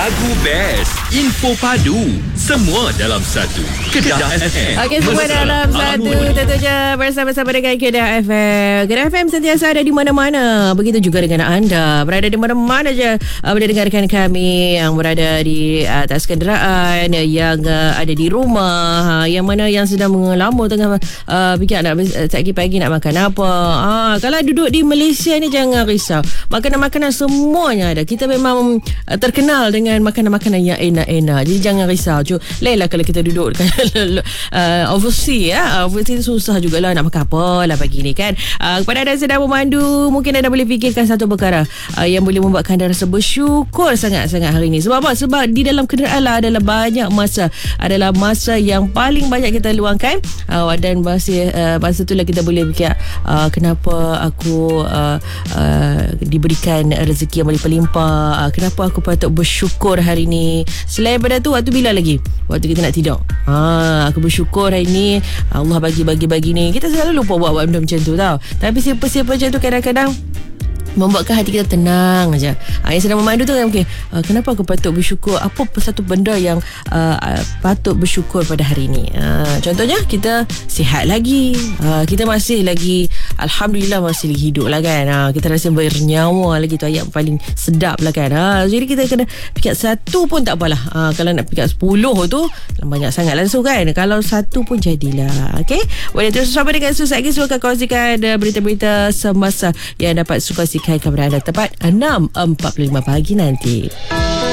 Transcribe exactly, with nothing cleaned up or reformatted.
Lagu best, info padu, semua dalam satu. Kedah F M. Okey, semua dalam satu. Tentunya bersama-sama dengan Kedah F M. Kedah F M sentiasa ada di mana-mana. Begitu juga dengan anda. Berada di mana-mana je. Uh, boleh dengarkan kami yang berada di atas kenderaan, yang uh, ada di rumah, uh, yang mana yang sedang mengelambur tengah uh, fikir nak uh, tak pagi nak makan apa. Uh, kalau duduk di Malaysia ni jangan risau. Makanan-makanan semuanya ada. Kita memang uh, terkenal dengan makanan-makanan yang enak-enak. Jadi jangan risau. Cuk, lainlah kalau kita duduk dekat uh, overseas ya. Overseas susah jugalah nak makan apa lah pagi ni kan. Uh, kepada anda yang sedang memandu, mungkin anda boleh fikirkan satu perkara uh, yang boleh membuatkan anda rasa bersyukur sangat-sangat hari ni. Sebab apa? Sebab di dalam kenderaan lah adalah banyak masa. Adalah masa yang paling banyak kita luangkan. Uh, dan masa, uh, masa tu lah kita boleh fikir uh, kenapa aku uh, uh, diberikan rezeki yang berlimpah-limpah. Uh, kenapa aku patut bersyukur hari ni. Selain daripada tu, waktu bila lagi? Waktu kita nak tidur. Ha, aku bersyukur hari ni Allah bagi-bagi-bagi ni. Kita selalu lupa buat-buat benda macam tu tau. Tapi siapa-siapa macam tu kadang-kadang membuatkan hati kita tenang aja. Ha, yang sedang memandu tu kan, okay, uh, kenapa aku patut bersyukur? Apa satu benda yang uh, uh, patut bersyukur pada hari ni? Uh, contohnya kita sihat lagi. Uh, kita masih lagi, alhamdulillah masih lagi hidup lah kan. Uh, kita rasa bernyawa lagi, tu ayat paling sedap lah kan. Uh, jadi kita kena fikir satu pun tak apalah. Uh, kalau nak fikir sepuluh tu banyak sangat langsung kan. Kalau satu pun jadilah. Okay, boleh terus bersama dengan Sus lagi. Suka kongsikan uh, berita-berita semasa yang dapat suka kepada anda tepat enam empat puluh lima pagi nanti.